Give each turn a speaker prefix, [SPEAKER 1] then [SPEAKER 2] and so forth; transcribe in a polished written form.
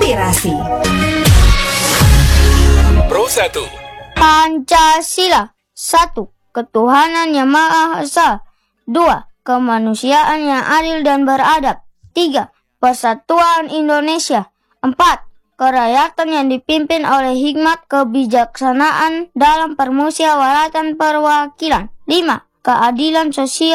[SPEAKER 1] inspirasi.
[SPEAKER 2] Pro 1.
[SPEAKER 3] Pancasila. 1. Ketuhanan yang Maha Esa. 2. Kemanusiaan yang adil dan beradab. 3. Persatuan Indonesia. 4. Kerakyatan yang dipimpin oleh hikmat kebijaksanaan dalam permusyawaratan perwakilan. 5. Keadilan sosial